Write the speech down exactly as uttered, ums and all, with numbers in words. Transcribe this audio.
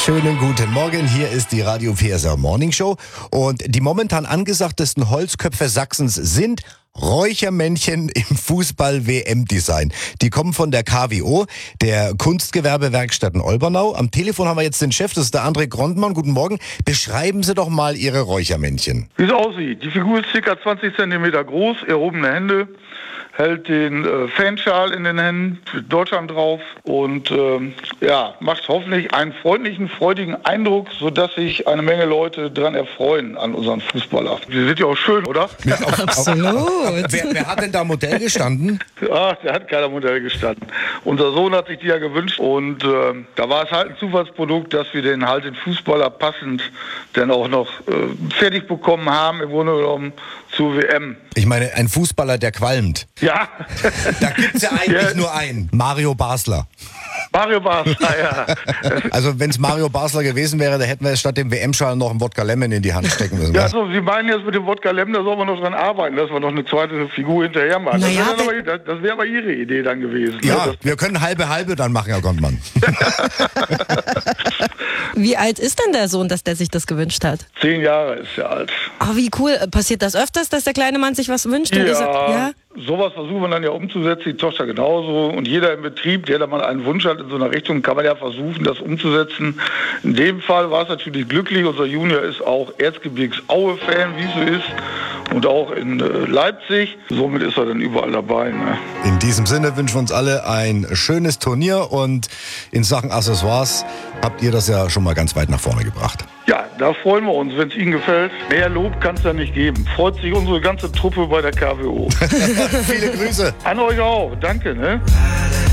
Schönen guten Morgen, hier ist die Radio P S R Morning Show und die momentan angesagtesten Holzköpfe Sachsens sind Räuchermännchen im Fußball-W M-Design. Die kommen von der K W O, der Kunstgewerbewerkstätten Olbernau. Am Telefon haben wir jetzt den Chef, das ist der André Grondmann. Guten Morgen. Beschreiben Sie doch mal Ihre Räuchermännchen. Wie es aussieht. Die Figur ist ca. zwanzig Zentimeter groß, erhobene Hände, hält den äh, Fanschal in den Händen, mit Deutschland drauf und ähm, ja, macht hoffentlich einen freundlichen, freudigen Eindruck, sodass sich eine Menge Leute daran erfreuen an unseren Fußballer. Die sind ja auch schön, oder? Ja, auf, Absolut. Auf, wer, wer hat denn da Modell gestanden? Ach, da hat keiner Modell gestanden. Unser Sohn hat sich die ja gewünscht und äh, da war es halt ein Zufallsprodukt, dass wir den halt den Fußballer passend dann auch noch äh, fertig bekommen haben, im Grunde genommen zur W M. Ich meine, ein Fußballer, der qualmt. Ja. Da gibt's ja eigentlich ja. nur einen. Mario Basler. Mario Basler, ja. Also wenn es Mario Basler gewesen wäre, da hätten wir statt dem W M-Schal noch einen Wodka Lemon in die Hand stecken müssen. Ja, so, Sie meinen jetzt mit dem Wodka Lemon, da sollen wir noch dran arbeiten, dass wir noch eine zweite Figur hinterher machen. Naja, das wäre aber, das wär aber Ihre Idee dann gewesen. Ja, ne? wir können halbe halbe dann machen, Herr Grondmann. Wie alt ist denn der Sohn, dass der sich das gewünscht hat? Zehn Jahre ist er alt. Oh, wie cool. Passiert das öfters, dass der kleine Mann sich was wünscht? Und Ja, gesagt, ja? sowas versuchen wir dann ja umzusetzen, die Tochter genauso. Und jeder im Betrieb, der da mal einen Wunsch hat in so einer Richtung, kann man ja versuchen, das umzusetzen. In dem Fall war es natürlich glücklich. Unser Junior ist auch Erzgebirgs-Aue-Fan, wie es so ist. Und auch in äh, Leipzig. Somit ist er dann überall dabei. Ne? In diesem Sinne wünschen wir uns alle ein schönes Turnier und in Sachen Accessoires habt ihr das ja schon mal ganz weit nach vorne gebracht. Ja, da freuen wir uns, wenn es Ihnen gefällt. Mehr Lob kann es ja nicht geben. Freut sich unsere ganze Truppe bei der K W O. Viele Grüße. An euch auch. Danke. Ne?